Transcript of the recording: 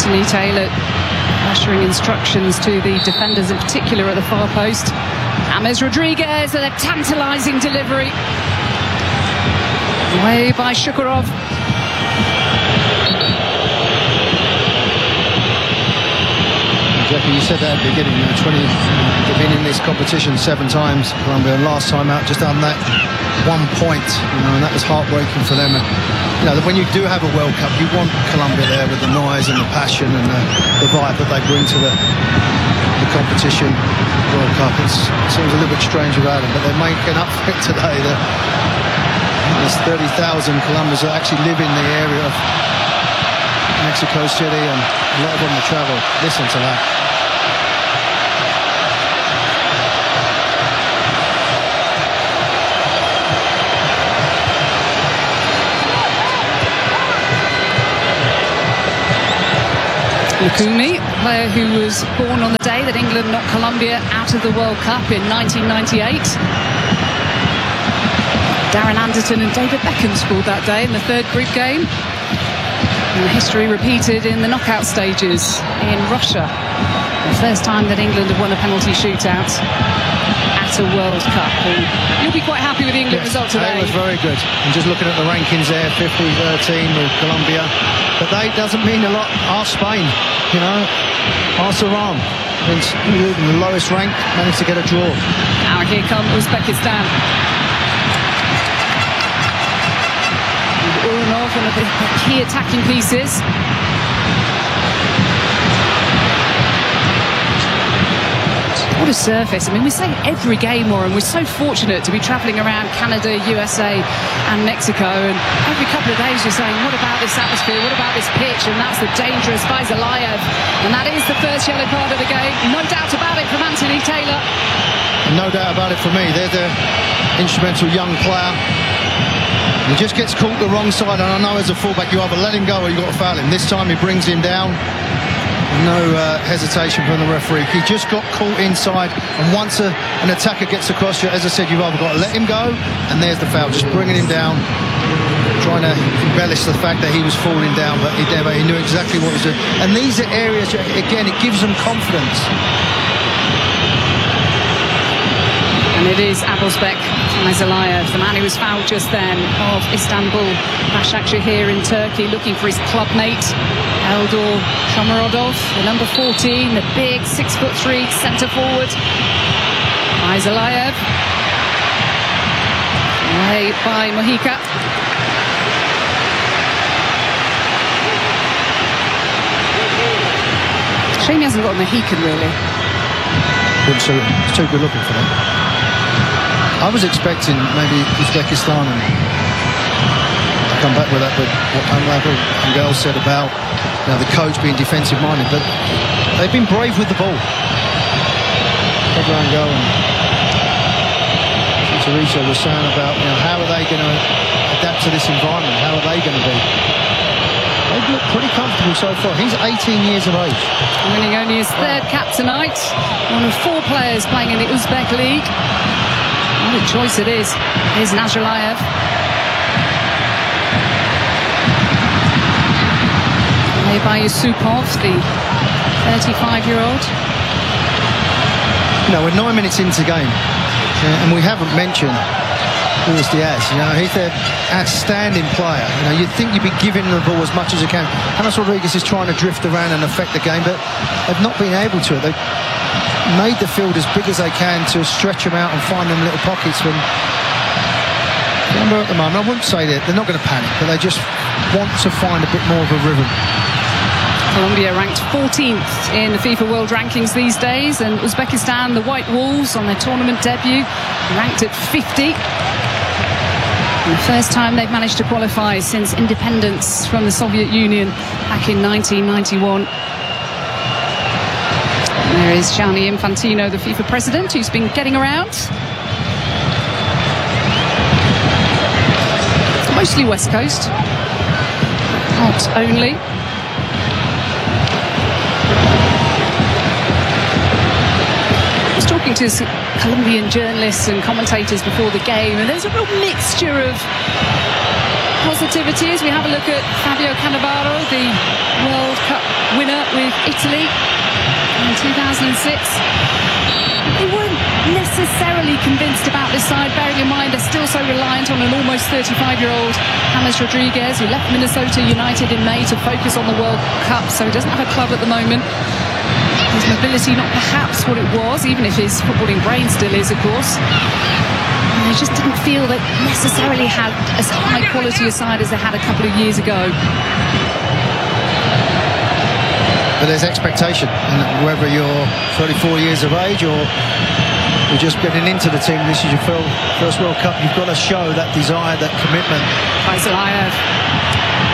Anthony Taylor ushering instructions to the defenders, in particular at the far post. James Rodriguez with a tantalising delivery. Away by Shukurov. Jackie, you said that at the beginning, they've been in this competition 7 times, Colombia, and last time out just on that 1 point, and that was heartbreaking for them. And, when you do have a World Cup, you want Colombia there with the noise and the passion and the vibe that they bring to the competition. World Cup, it seems a little bit strange about it, but they're making up for it today. There's 30,000 Colombians that actually live in the area of Mexico City, and a lot of them will travel. Listen to that. Lukumi, a player who was born on the day that England knocked Colombia out of the World Cup in 1998. Darren Anderton and David Beckham scored that day in the 3rd group game. And history repeated in the knockout stages in Russia. The first time that England have won a penalty shootout at a World Cup. And you'll be quite happy with the England result today. It was very good. And just looking at the rankings there, 50-13 with Colombia. But that doesn't mean a lot. Ask Spain, ask Iran. The lowest rank managed to get a draw. Now here comes Uzbekistan. Uranov, one of the key attacking pieces. What a surface. I mean, we say every game, Warren, we're so fortunate to be travelling around Canada, USA and Mexico, and every couple of days you're saying, what about this atmosphere, what about this pitch? And that's the dangerous Vaizalayev, and that is the first yellow card of the game. No doubt about it from Anthony Taylor. No doubt about it for me. They're the instrumental young player. He just gets caught the wrong side, and I know as a fullback you either let him go or you've got to foul him. This time he brings him down. No hesitation from the referee. He just got caught inside, and once an attacker gets across you, as I said, you've either got to let him go, and there's the foul, just bringing him down, trying to embellish the fact that he was falling down, but he knew exactly what he was doing. And these are areas, again, it gives them confidence. And it is Abuzbek Vaizalayev, the man who was fouled just then, of Istanbul Başakşehir in Turkey, looking for his club mate Eldor Shomurodov, the number 14, the big 6'3" centre forward. Vaizalayev, away by Mojica. Shame he hasn't got a Mohican, really. It's too good looking for them. I was expecting maybe Uzbekistan and come back with that, but what Angel said about the coach being defensive minded, but they've been brave with the ball. Angel and Teresa were saying about how are they going to adapt to this environment? How are they going to be? They've looked pretty comfortable so far. He's 18 years of age. Winning only his 3rd cap tonight. One of 4 players playing in the Uzbek League. What a choice it is. Here's Nazarlayev. Played by Yusupov, the 35-year-old. We're 9 minutes into the game, and we haven't mentioned Luis Diaz. He's their outstanding player. You'd think you'd be giving the ball as much as you can. James Rodriguez is trying to drift around and affect the game, but they've not been able to. They've made the field as big as they can to stretch them out and find them little pockets. When at the moment, I wouldn't say that they're not going to panic, but they just want to find a bit more of a rhythm. Colombia ranked 14th in the FIFA World Rankings these days, and Uzbekistan, the White Wolves, on their tournament debut, ranked at 50. And the first time they've managed to qualify since independence from the Soviet Union back in 1991. There is Gianni Infantino, the FIFA president, who's been getting around. Mostly West Coast, not only. I was talking to some Colombian journalists and commentators before the game, and there's a real mixture of positivity as we have a look at Fabio Cannavaro, the World Cup winner Italy in 2006. They weren't necessarily convinced about this side, bearing in mind they're still so reliant on an almost 35-year-old James Rodriguez, who left Minnesota United in May to focus on the World Cup, so he doesn't have a club at the moment. His mobility not perhaps what it was, even if his footballing brain still is, of course. And they just didn't feel that necessarily had as high quality a side as they had a couple of years ago. But there's expectation, and whether you're 34 years of age or you're just getting into the team, this is your first World Cup, you've got to show that desire, that commitment. Aizalaev.